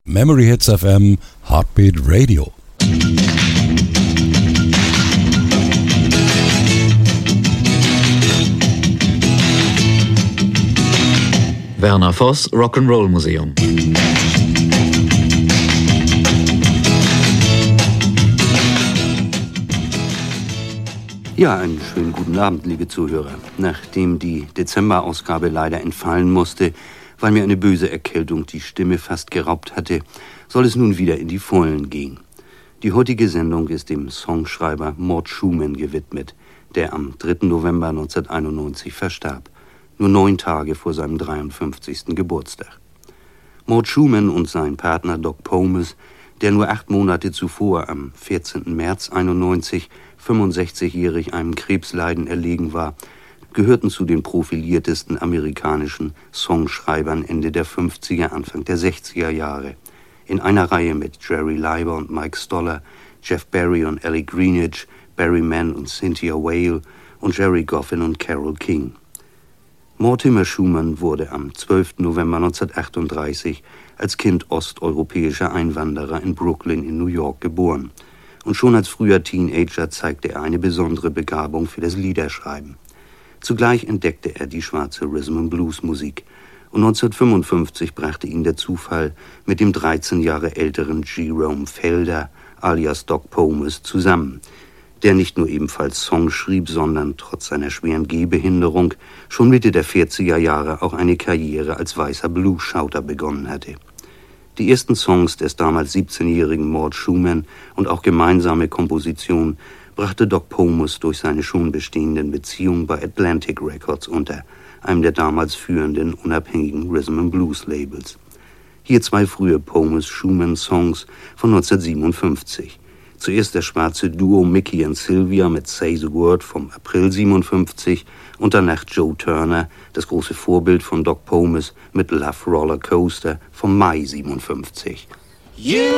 Memory Hits FM Heartbeat Radio. Werner Voss Rock'n'Roll Museum. Ja, einen schönen guten Abend, liebe Zuhörer. Nachdem die Dezemberausgabe leider entfallen musste, weil mir eine böse Erkältung die Stimme fast geraubt hatte, soll es nun wieder in die Vollen gehen. Die heutige Sendung ist dem Songschreiber Mort Schumann gewidmet, der am 3. November 1991 verstarb, nur 9 Tage vor seinem 53. Geburtstag. Mort Schumann und sein Partner Doc Pomus, der nur 8 Monate zuvor, am 14. März 1991, 65-jährig einem Krebsleiden erlegen war, gehörten zu den profiliertesten amerikanischen Songschreibern Ende der 50er, Anfang der 60er Jahre. In einer Reihe mit Jerry Leiber und Mike Stoller, Jeff Barry und Ellie Greenidge, Barry Mann und Cynthia Weil und Jerry Goffin und Carole King. Mortimer Schumann wurde am 12. November 1938 als Kind osteuropäischer Einwanderer in Brooklyn in New York geboren. Und schon als früher Teenager zeigte er eine besondere Begabung für das Liederschreiben. Zugleich entdeckte er die schwarze Rhythm-and-Blues-Musik. Und 1955 brachte ihn der Zufall mit dem 13 Jahre älteren Jerome Felder alias Doc Pomus zusammen, der nicht nur ebenfalls Songs schrieb, sondern trotz seiner schweren Gehbehinderung schon Mitte der 40er Jahre auch eine Karriere als weißer Blues-Schauter begonnen hatte. Die ersten Songs des damals 17-jährigen Mort Schumann und auch gemeinsame Kompositionen brachte Doc Pomus durch seine schon bestehenden Beziehungen bei Atlantic Records unter, einem der damals führenden unabhängigen Rhythm-and-Blues-Labels. Hier 2 frühe Pomus-Schumann-Songs von 1957. Zuerst das schwarze Duo Mickey and Sylvia mit Say the Word vom April 57 und danach Joe Turner, das große Vorbild von Doc Pomus, mit Love Roller Coaster vom Mai 57.